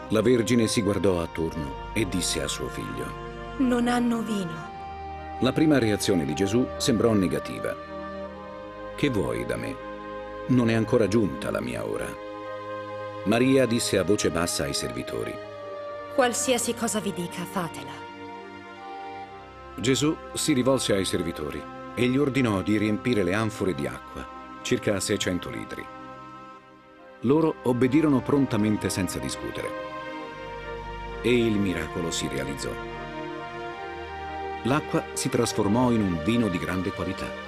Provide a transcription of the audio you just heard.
La Vergine si guardò attorno e disse a suo figlio: Non hanno vino. La prima reazione di Gesù sembrò negativa. Che vuoi da me? Non è ancora giunta la mia ora. Maria disse a voce bassa ai servitori: Qualsiasi cosa vi dica, fatela. Gesù si rivolse ai servitori e gli ordinò di riempire le anfore di acqua, circa 600 litri. Loro obbedirono prontamente senza discutere. E il miracolo si realizzò. L'acqua si trasformò in un vino di grande qualità.